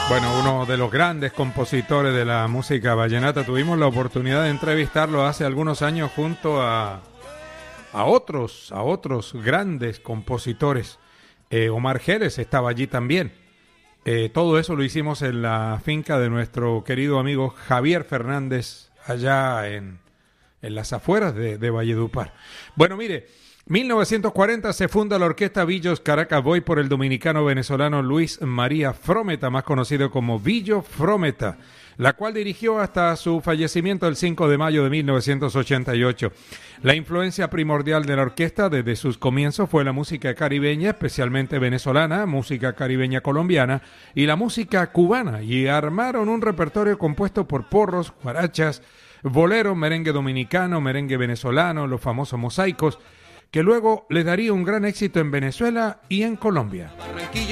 Bueno, uno de los grandes compositores de la música vallenata. Tuvimos la oportunidad de entrevistarlo hace algunos años junto a otros grandes compositores. Omar Jerez estaba allí también. Todo eso lo hicimos en la finca de nuestro querido amigo Javier Fernández, allá en las afueras de Valledupar. Bueno, mire, 1940 se funda la Orquesta Villos Caracas Boy por el dominicano venezolano Luis María Frometa, más conocido como Villo Frometa, la cual dirigió hasta su fallecimiento el 5 de mayo de 1988. La influencia primordial de la orquesta desde sus comienzos fue la música caribeña, especialmente venezolana, música caribeña colombiana y la música cubana, y armaron un repertorio compuesto por porros, guarachas, bolero, merengue dominicano, merengue venezolano, los famosos mosaicos, que luego le daría un gran éxito en Venezuela y en Colombia.